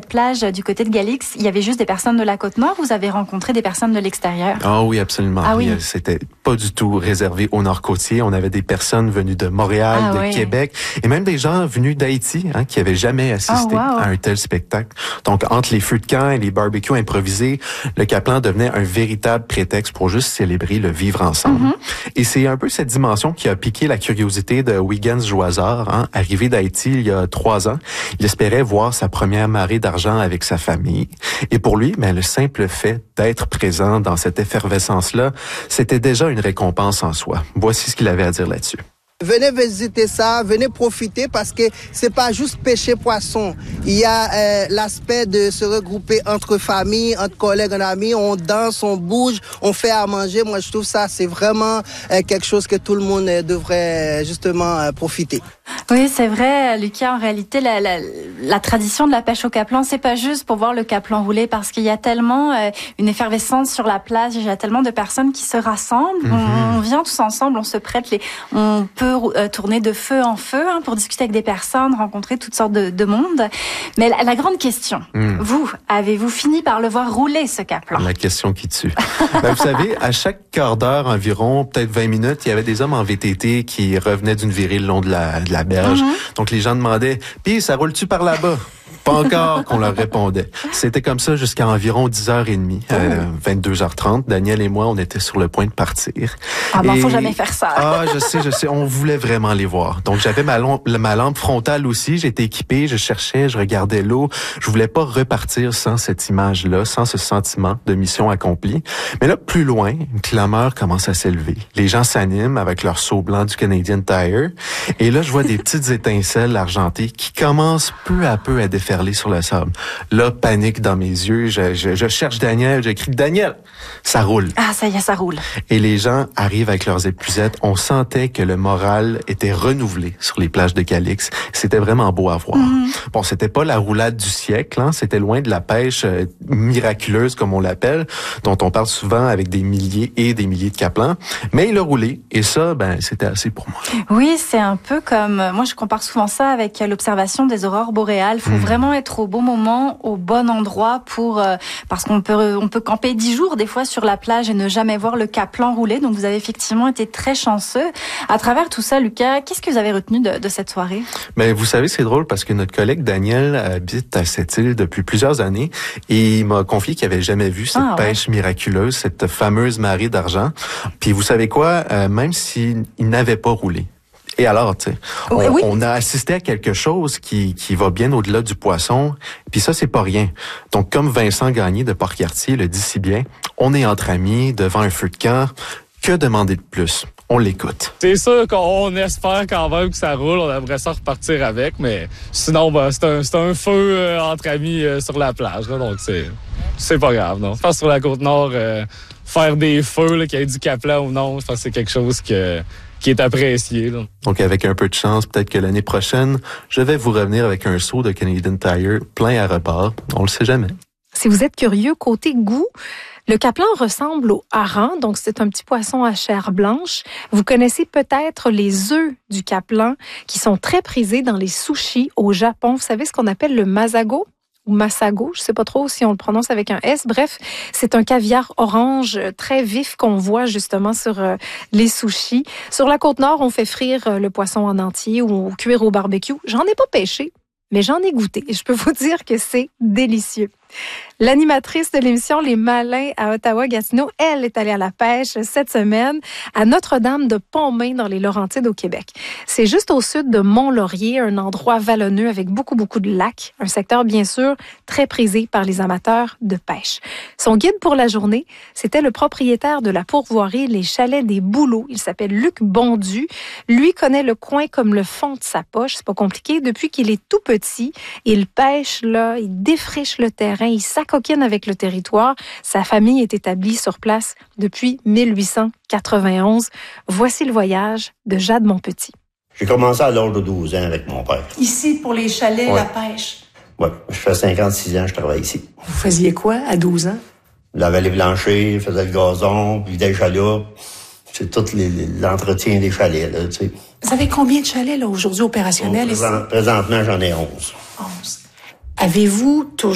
plage du côté de Galix, il y avait juste des personnes de la Côte-Nord. Vous avez rencontré des personnes de l'extérieur? Ah oui, absolument. Ah oui. C'était pas du tout réservé au Nord-Côtier. On avait des personnes venues de Montréal, de Québec, et même des gens venus d'Haïti, qui avaient jamais assisté à un tel spectacle. Donc, entre les feux de camp et les barbecues improvisés, le Caplan devenait un véritable prétexte pour juste célébrer le vivre ensemble. Et c'est un peu cette dimension qui a piqué la curiosité de Huygens Joisard, arrivé d'Haïti il y a 3 ans. Il espérait voir sa première marée d'argent avec sa famille. Et pour lui, le simple fait d'être présent dans cette effervescence-là, c'était déjà une récompense en soi. Voici ce qu'il avait à dire là-dessus. Venez visiter ça, venez profiter parce que c'est pas juste pêcher poisson. Il y a l'aspect de se regrouper entre familles, entre collègues, en amis. On danse, on bouge, on fait à manger. Moi, je trouve ça, c'est vraiment quelque chose que tout le monde devrait justement profiter. Oui, c'est vrai, Lucas. En réalité, la tradition de la pêche au caplan, c'est pas juste pour voir le caplan rouler, parce qu'il y a tellement une effervescence sur la plage. Il y a tellement de personnes qui se rassemblent. On vient tous ensemble, on se prête on peut tourner de feu en feu pour discuter avec des personnes, rencontrer toutes sortes de monde. Mais la grande question, vous, avez-vous fini par le voir rouler, ce caplan? La question qui tue. Vous savez, à chaque quart d'heure environ, peut-être 20 minutes, il y avait des hommes en VTT qui revenaient d'une virée le long de la berge. Donc les gens demandaient, puis ça roule-tu par là-bas? Pas encore qu'on leur répondait. C'était comme ça jusqu'à environ 10h30, 22h30. Daniel et moi, on était sur le point de partir. Faut jamais faire ça. Je sais. On voulait vraiment les voir. Donc, j'avais ma lampe frontale aussi. J'étais équipé, je cherchais, je regardais l'eau. Je voulais pas repartir sans cette image-là, sans ce sentiment de mission accomplie. Mais là, plus loin, une clameur commence à s'élever. Les gens s'animent avec leur seau blanc du Canadian Tire. Et là, je vois des petites étincelles argentées qui commencent peu à peu à déferler sur le sable. Là, panique dans mes yeux. Je cherche Daniel. J'écris, Daniel, ça roule. Ah, ça y est, ça roule. Et les gens arrivent avec leurs épuisettes. On sentait que le moral était renouvelé sur les plages de Galix. C'était vraiment beau à voir. Bon, c'était pas la roulade du siècle, C'était loin de la pêche miraculeuse, comme on l'appelle, dont on parle souvent avec des milliers et des milliers de caplans. Mais il a roulé. Et ça, c'était assez pour moi. Oui, c'est un peu comme, moi, je compare souvent ça avec l'observation des aurores boréales. Faut vraiment être au bon moment, au bon endroit parce qu'on peut camper 10 jours des fois sur la plage et ne jamais voir le caplan rouler. Donc vous avez effectivement été très chanceux. À travers tout ça, Lucas, qu'est-ce que vous avez retenu de cette soirée? Vous savez, c'est drôle parce que notre collègue Daniel habite à cette île depuis plusieurs années et il m'a confié qu'il avait jamais vu cette pêche miraculeuse, cette fameuse marée d'argent. Puis vous savez quoi, même s'il n'avait pas roulé. Et alors, on a assisté à quelque chose qui va bien au-delà du poisson. Puis ça, c'est pas rien. Donc, comme Vincent Gagné de Port-Cartier le dit si bien, on est entre amis devant un feu de camp. Que demander de plus? On l'écoute. C'est sûr qu'on espère quand même que ça roule. On aimerait ça repartir avec, mais sinon, c'est un feu entre amis sur la plage. Donc, c'est pas grave, non? Je pense que sur la Côte-Nord, faire des feux, qu'il y ait du caplan ou non, je pense que c'est quelque chose qui est apprécié. Donc, avec un peu de chance, peut-être que l'année prochaine, je vais vous revenir avec un seau de Canadian Tire plein à rebord. On le sait jamais. Si vous êtes curieux, côté goût, le caplan ressemble au hareng, donc c'est un petit poisson à chair blanche. Vous connaissez peut-être les œufs du caplan qui sont très prisés dans les sushis au Japon. Vous savez ce qu'on appelle le masago? Ou masago, je sais pas trop si on le prononce avec un S. Bref, c'est un caviar orange très vif qu'on voit justement sur les sushis. Sur la Côte-Nord, on fait frire le poisson en entier ou cuire au barbecue. J'en ai pas pêché, mais j'en ai goûté. Et je peux vous dire que c'est délicieux. L'animatrice de l'émission Les Malins à Ottawa-Gatineau, elle est allée à la pêche cette semaine à Notre-Dame de Pontmain dans les Laurentides au Québec. C'est juste au sud de Mont-Laurier, un endroit vallonneux avec beaucoup de lacs, un secteur bien sûr très prisé par les amateurs de pêche. Son guide pour la journée, c'était le propriétaire de la pourvoirie Les Chalets des Bouleaux. Il s'appelle Luc Bondu. Lui connaît le coin comme le fond de sa poche. C'est pas compliqué. Depuis qu'il est tout petit, il pêche là, il défriche le terrain, il s'acoquine avec le territoire. Sa famille est établie sur place depuis 1891. Voici le voyage de Jade Monpetit. J'ai commencé à l'âge de 12 ans avec mon père. Ici, pour les chalets, la pêche? Oui, je fais 56 ans, je travaille ici. Vous faisiez quoi à 12 ans? Je lavais les planchers, je faisais le gazon, puis des chaloupes. C'est tout l'entretien des chalets, là, tu sais. Vous avez combien de chalets, là, aujourd'hui, opérationnels? Présentement, j'en ai 11. 11. Avez-vous toujours